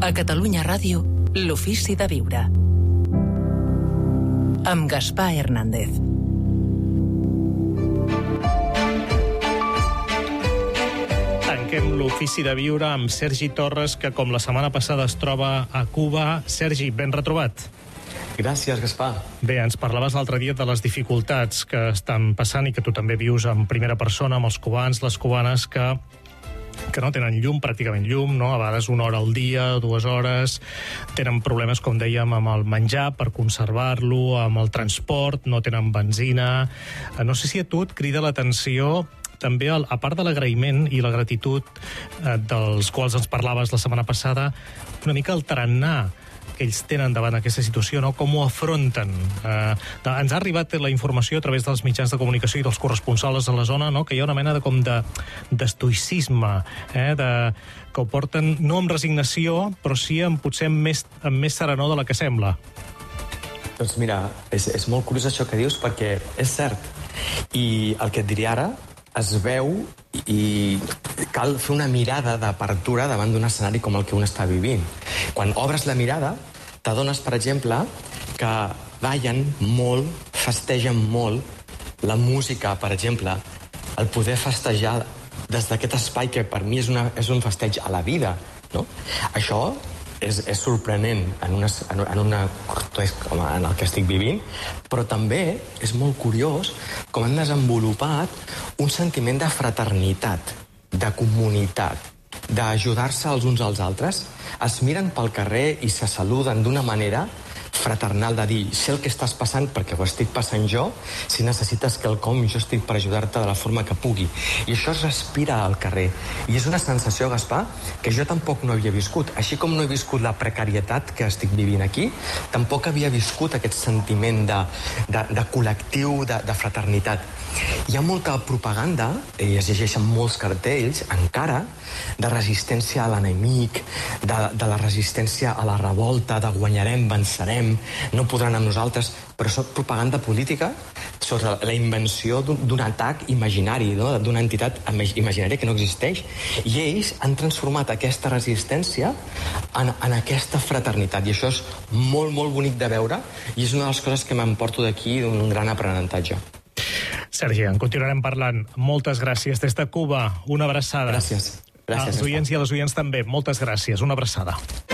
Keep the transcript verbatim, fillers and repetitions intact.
A Catalunya Ràdio, l'Ofici de Viure. Amb Gaspar Hernández. Tanquem l'Ofici de Viure amb Sergi Torres, que com la setmana passada es troba a Cuba. Sergi, ben retrobat. Gràcies, Gaspar. Bé, ens parlaves l'altre dia de les dificultats que estan passant i que tu també vius en primera persona amb els cubans, les cubanes que que no tenen llum, pràcticament llum, no? A vegades una hora al dia, dues hores, tenen problemes, com dèiem, amb el menjar per conservar-lo, amb el transport, no tenen benzina. No sé si a tu et crida l'atenció també, a part de l'agraïment i la gratitud eh, dels quals ens parlaves la setmana passada, una mica el tarannà que ells tenen davant aquesta situació, no? Com ho afronten. Eh, ens ha arribat la informació a través dels mitjans de comunicació i dels corresponsals a la zona, no? Que hi ha una mena de com de d'estoïcisme, eh? de, que ho porten no amb resignació, però sí amb potser amb més, amb més serenor de la que sembla. Doncs mira, és, és molt curiós això que dius, perquè és cert. I el que et diré ara es veu i cal fer una mirada d'apertura davant d'un escenari com el que un està vivint. Quan obres la mirada, t'adones, per exemple, que ballen molt, festegen molt la música, per exemple, el poder festejar des d'aquest espai que per mi és, una, és un festeig a la vida, no? Això és, és sorprenent en, una, en, una, en el que estic vivint, però també és molt curiós com han desenvolupat un sentiment de fraternitat, de comunitat, d'ajudar-se els uns als altres. Es miren pel carrer i se saluden d'una manera fraternal, de dir, sé el que estàs passant perquè ho estic passant jo, si necessites quelcom jo estic per ajudar-te de la forma que pugui. I això es respira al carrer. I és una sensació, Gaspar, que jo tampoc no havia viscut. Així com no he viscut la precarietat que estic vivint aquí, tampoc havia viscut aquest sentiment de, de, de col·lectiu, de, de fraternitat. Hi ha molta propaganda, i es llegeixen molts cartells, encara, de resistència a l'enemic, de, de la resistència a la revolta, de guanyarem, vencerem, no podran amb nosaltres, però és propaganda política sobre la invenció d'un atac imaginari, no? D'una entitat imaginària que no existeix. I ells han transformat aquesta resistència en, en aquesta fraternitat. I això és molt, molt bonic de veure, i és una de les coses que m'emporto d'aquí d'un gran aprenentatge. Sergi, en continuarem parlant. Moltes gràcies des de Cuba. Una abraçada. Gràcies. Gràcies. Als oients i a les oients també. Moltes gràcies. Una abraçada.